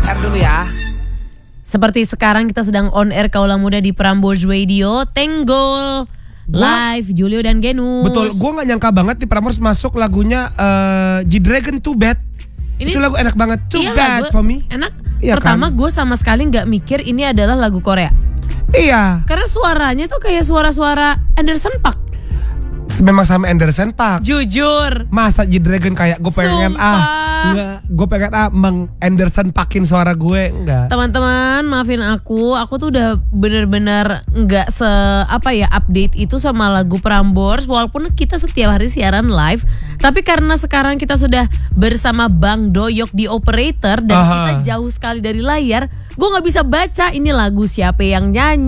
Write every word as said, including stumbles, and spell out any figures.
Ntar dulu ya. Seperti sekarang kita sedang on air Kaula Muda di Prambors Radio. Tenggol live Julio dan Genus. Betul, gue gak nyangka banget di Prambors masuk lagunya uh, G-Dragon Too Bad. Ini, itu lagu enak banget. Too iya, bad lagu for me. Enak. Iya, Pertama kan? gue sama sekali gak mikir ini adalah lagu Korea. Iya. Karena suaranya tuh kayak suara-suara Anderson .Paak. Memang sama Anderson .Paak. Jujur. Masa G-Dragon kayak gue pengen Sumpah. ah Enggak, gue pengen ah meng Anderson Paakin suara gue. Enggak. Teman-teman maafin aku. Aku tuh udah bener-bener gak se apa ya update itu sama lagu Prambors. Walaupun kita setiap hari siaran live, tapi karena sekarang kita sudah bersama Bang Doyok di operator dan Aha. kita jauh sekali dari layar, gue gak bisa baca ini lagu siapa yang nyanyi.